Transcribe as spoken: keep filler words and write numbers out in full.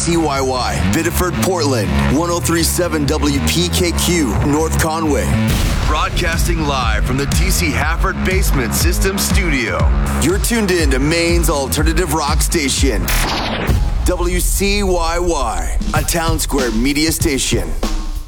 C Y Y, Biddeford, Portland, one oh three point seven W P K Q, North Conway. Broadcasting live from the T C Hafford Basement System Studio. You're tuned in to Maine's alternative rock station, W C Y Y, a Town Square media station.